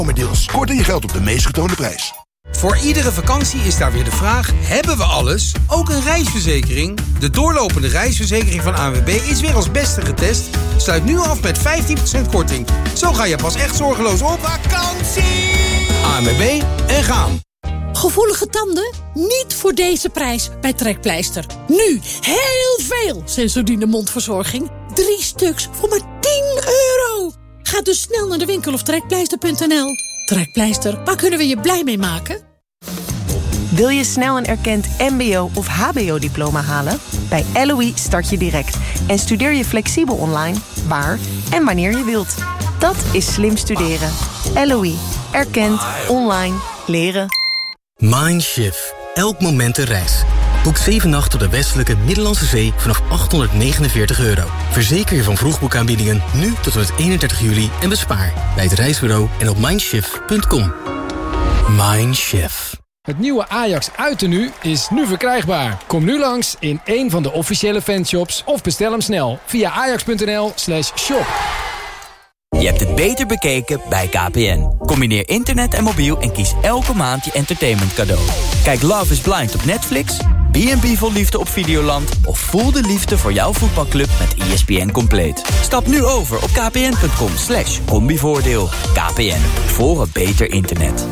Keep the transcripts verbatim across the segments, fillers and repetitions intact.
Deals. Korting je geld op de meest getoonde prijs. Voor iedere vakantie is daar weer de vraag: hebben we alles? Ook een reisverzekering? De doorlopende reisverzekering van A N W B is weer als beste getest. Sluit nu af met vijftien procent korting. Zo ga je pas echt zorgeloos op vakantie. A N W B en gaan. Gevoelige tanden? Niet voor deze prijs bij Trekpleister. Nu heel veel Sensodyne mondverzorging. Drie stuks voor maar tien euro. Ga dus snel naar de winkel of trekpleister punt n l. Trekpleister, waar kunnen we je blij mee maken? Wil je snel een erkend mbo of hbo-diploma halen? Bij L O I start je direct en studeer je flexibel online, waar en wanneer je wilt. Dat is slim studeren. L O I. Erkend, online, leren. Mindshift. Elk moment een reis. Boek zeven nachten op de westelijke Middellandse Zee vanaf achthonderdnegenenveertig euro. Verzeker je van vroegboekaanbiedingen nu tot en met eenendertig juli en bespaar bij het reisbureau en op mindshift punt com. Mindshift. Het nieuwe Ajax Uitenu is nu verkrijgbaar. Kom nu langs in een van de officiële fanshops of bestel hem snel via ajax punt n l slash shop. Je hebt het beter bekeken bij K P N. Combineer internet en mobiel en kies elke maand je entertainment cadeau. Kijk Love is Blind op Netflix, B en B vol liefde op Videoland of voel de liefde voor jouw voetbalclub met E S P N Compleet. Stap nu over op kpn punt com slash combivoordeel. K P N, voor een beter internet.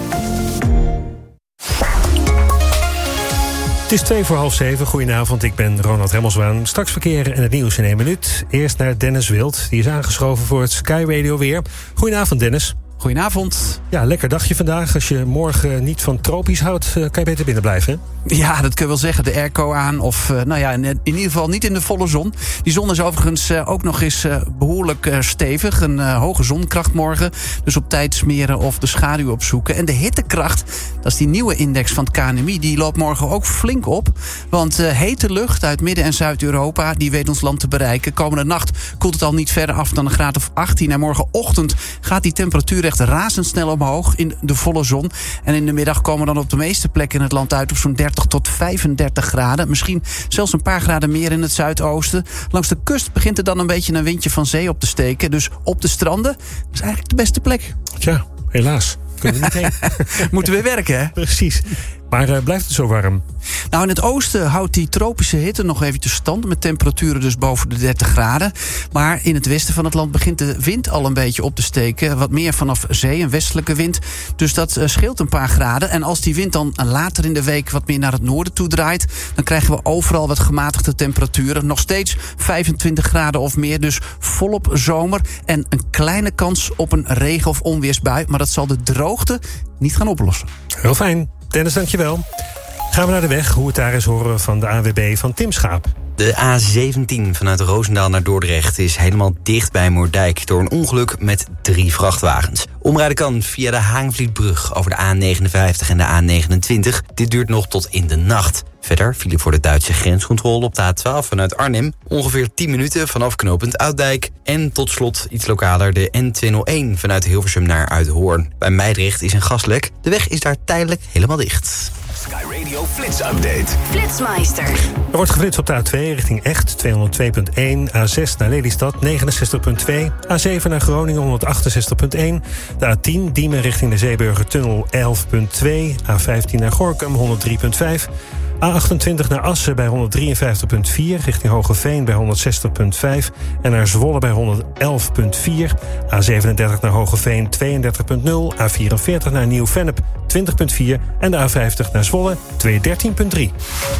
Het is twee voor half zeven. Goedenavond, ik ben Ronald Remmelswaan. Straks verkeer en het nieuws in één minuut. Eerst naar Dennis Wild. Die is aangeschoven voor het Sky Radio weer. Goedenavond, Dennis. Goedenavond. Ja, lekker dagje vandaag. Als je morgen niet van tropisch houdt, kan je beter binnen blijven, hè? Ja, dat kun je wel zeggen. De airco aan. Of uh, nou ja, in, in ieder geval niet in de volle zon. Die zon is overigens uh, ook nog eens uh, behoorlijk uh, stevig. Een uh, hoge zonkracht morgen. Dus op tijd smeren of de schaduw opzoeken. En de hittekracht, dat is die nieuwe index van het K N M I... die loopt morgen ook flink op. Want uh, hete lucht uit Midden- en Zuid-Europa... die weet ons land te bereiken. Komende nacht koelt het al niet verder af dan een graad of achttien. En morgenochtend gaat die temperatuur echt razendsnel omhoog in de volle zon. En in de middag komen we dan op de meeste plekken in het land uit op zo'n dertig tot vijfendertig graden. Misschien zelfs een paar graden meer in het zuidoosten. Langs de kust begint er dan een beetje een windje van zee op te steken. Dus op de stranden, dat is eigenlijk de beste plek. Tja, helaas. Kunnen we niet heen. Moeten we werken, hè? Precies. Maar uh, blijft het zo warm? Nou, in het oosten houdt die tropische hitte nog eventjes stand... met temperaturen dus boven de dertig graden. Maar in het westen van het land begint de wind al een beetje op te steken. Wat meer vanaf zee, een westelijke wind. Dus dat uh, scheelt een paar graden. En als die wind dan later in de week wat meer naar het noorden toe draait... dan krijgen we overal wat gematigde temperaturen. Nog steeds vijfentwintig graden of meer, dus volop zomer. En een kleine kans op een regen- of onweersbui. Maar dat zal de droogte niet gaan oplossen. Heel fijn. Dennis, dankjewel. Gaan we naar de weg. Hoe het daar is horen van de A N W B van Tim Schaap. De A zeventien vanuit Roosendaal naar Dordrecht is helemaal dicht bij Moerdijk... door een ongeluk met drie vrachtwagens. Omrijden kan via de Haanvlietbrug over de A negenenvijftig en de A negenentwintig. Dit duurt nog tot in de nacht. Verder file voor de Duitse grenscontrole op de A twaalf vanuit Arnhem. Ongeveer tien minuten vanaf knooppunt Oud-Dijk. En tot slot iets lokaler de N tweehonderdéén vanuit Hilversum naar Uithoorn. Bij Meidrecht is een gaslek. De weg is daar tijdelijk helemaal dicht. Sky Radio Flits Update. Flitsmeister. Er wordt geflitst op de A twee richting Echt, tweehonderdtwee komma één. A zes naar Lelystad, negenenzestig komma twee. A zeven naar Groningen, honderdachtenzestig komma één. De A tien, Diemen richting de Zeeburgertunnel, elf komma twee. A vijftien naar Gorinchem, honderd drie komma vijf. A achtentwintig naar Assen bij honderddrieënvijftig komma vier... richting Hogeveen bij honderdzestig komma vijf... en naar Zwolle bij honderd komma vier. A zevenendertig naar Hogeveen tweeëndertig komma nul. A vierenveertig naar Nieuw-Vennep twintig komma vier... en de A vijftig naar Zwolle tweehonderddertien komma drie.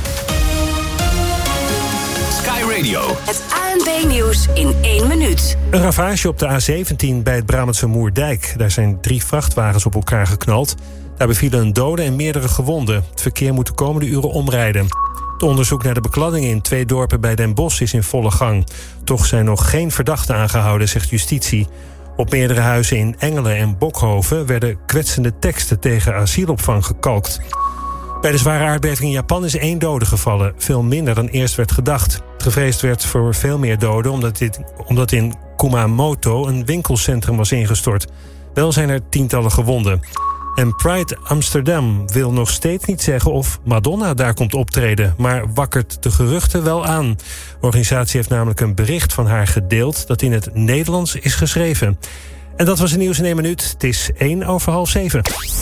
Sky Radio. Het A N B-nieuws in één minuut. Een ravage op de A zeventien bij het Brabantse Moerdijk. Daar zijn drie vrachtwagens op elkaar geknald. Daar bevielen een dode en meerdere gewonden. Het verkeer moet de komende uren omrijden. Het onderzoek naar de bekladdingen in twee dorpen bij Den Bosch is in volle gang. Toch zijn nog geen verdachten aangehouden, zegt justitie. Op meerdere huizen in Engelen en Bokhoven werden kwetsende teksten tegen asielopvang gekalkt. Bij de zware aardbeving in Japan is één dode gevallen. Veel minder dan eerst werd gedacht. Gevreesd werd voor veel meer doden omdat, dit, omdat in Kumamoto een winkelcentrum was ingestort. Wel zijn er tientallen gewonden. En Pride Amsterdam wil nog steeds niet zeggen of Madonna daar komt optreden, maar wakkert de geruchten wel aan. De organisatie heeft namelijk een bericht van haar gedeeld dat in het Nederlands is geschreven. En dat was het nieuws in één minuut. Het is één over half zeven.